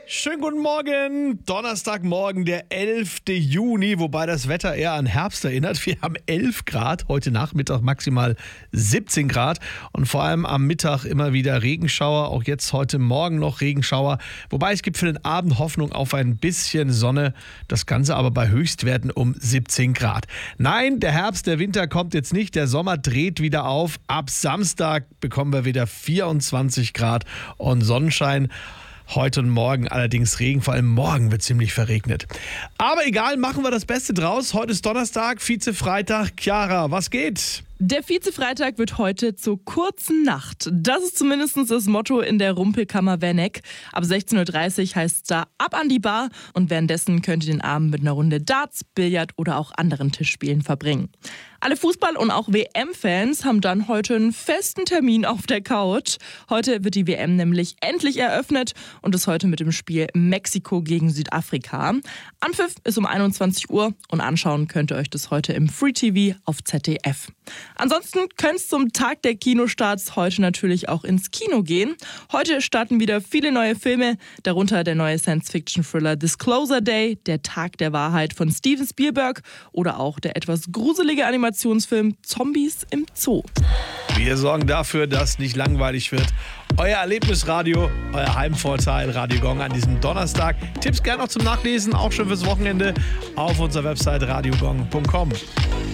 Schönen guten Morgen, Donnerstagmorgen, der 11. Juni, wobei das Wetter eher an Herbst erinnert. Wir haben 11 Grad, heute Nachmittag maximal 17 Grad und vor allem am Mittag immer wieder Regenschauer, auch jetzt heute Morgen noch Regenschauer, wobei es gibt für den Abend Hoffnung auf ein bisschen Sonne, das Ganze aber bei Höchstwerten um 17 Grad. Nein, der Herbst, der Winter kommt jetzt nicht, der Sommer dreht wieder auf. Ab Samstag bekommen wir wieder 24 Grad und Sonnenschein. Heute und morgen allerdings Regen, vor allem morgen wird ziemlich verregnet. Aber egal, machen wir das Beste draus. Heute ist Donnerstag, Vize-Freitag. Chiara, was geht? Der Vize-Freitag wird heute zur kurzen Nacht. Das ist zumindest das Motto in der Rumpelkammer Werneck. Ab 16.30 Uhr heißt es da ab an die Bar und währenddessen könnt ihr den Abend mit einer Runde Darts, Billard oder auch anderen Tischspielen verbringen. Alle Fußball- und auch WM-Fans haben dann heute einen festen Termin auf der Couch. Heute wird die WM nämlich endlich eröffnet und ist heute mit dem Spiel Mexiko gegen Südafrika. Anpfiff ist um 21 Uhr und anschauen könnt ihr euch das heute im Free TV auf ZDF. Ansonsten könnt ihr zum Tag der Kinostarts heute natürlich auch ins Kino gehen. Heute starten wieder viele neue Filme, darunter der neue Science-Fiction-Thriller Disclosure Day, der Tag der Wahrheit von Steven Spielberg oder auch der etwas gruselige Animationsfilm Zombies im Zoo. Wir sorgen dafür, dass nicht langweilig wird. Euer Erlebnisradio, euer Heimvorteil, Radio Gong an diesem Donnerstag. Tipps gerne noch zum Nachlesen, auch schon fürs Wochenende auf unserer Website radiogong.com.